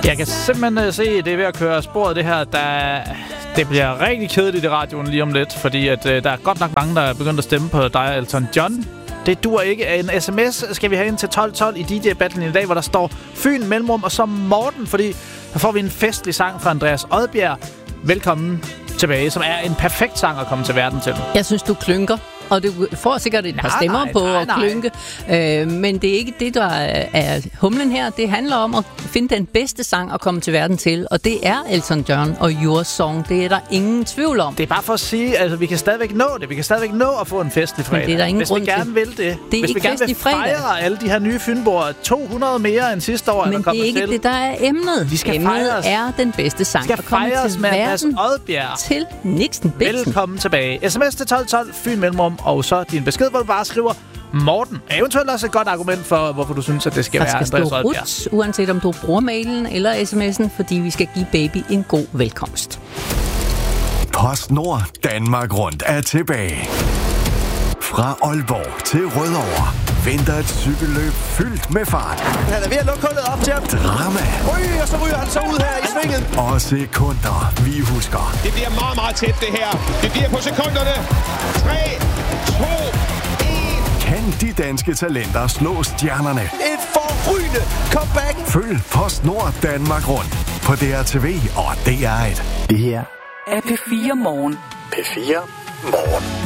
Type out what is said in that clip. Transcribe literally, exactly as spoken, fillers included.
Jeg kan simpelthen uh, se, at det er ved at køre sporet, det her. Der, det bliver rigtig kedeligt i radioen lige om lidt, fordi at, uh, der er godt nok mange, der er begyndt at stemme på dig, Elton John. Det dur ikke. En sms skal vi have ind til tolv tolv i D J-battlen i dag, hvor der står Fyn, Mellemrum og så Morten, fordi der får vi en festlig sang fra Andreas Odbjerg. Velkommen tilbage, som er en perfekt sang at komme til verden til. Jeg synes, du klynker. Og du får sikkert et par nej, stemmer nej, på nej, at klynke. Øh, men det er ikke det, der er humlen her. Det handler om at finde den bedste sang at komme til verden til. Og det er Elton John og Your Song. Det er der ingen tvivl om. Det er bare for at sige, at altså, vi kan stadigvæk nå det. Vi kan stadigvæk nå at få en festlig fredag. Men det er der ingen Hvis grund vi gerne til. vil det. Det er Hvis ikke vi gerne vil fejre alle de her nye fynboer. to hundrede mere end sidste år. Men det er ikke til. Det, der er emnet. De skal emnet fejres. er den bedste sang at komme til med verden Odbjerg. Til Nixon Bixen. Velkommen tilbage. S M S til tolv tolv, Fyn Mellemrum, og så din besked, hvor du bare skriver Morten. Eventuelt også et godt argument for, hvorfor du synes, at det skal der være skal Andreas Odbjerg. Ruts, uanset om du bruger mailen eller sms'en, fordi vi skal give baby en god velkomst. PostNord Danmark Rundt er tilbage. Fra Aalborg til Rødovre venter et cykelløb fyldt med fart. Han er ved at lukke hullet op til ham. Drama. Ui, og så ryger han så ud her i svinget. Og sekunder, vi husker. Det bliver meget, meget tæt det her. Det bliver på sekunderne. tre, to, et. Kan de danske talenter slå stjernerne? Et forrygende comeback. Følg PostNord Danmark Rundt på D R T V og D R et. Det her er P fire Morgen. P fire Morgen.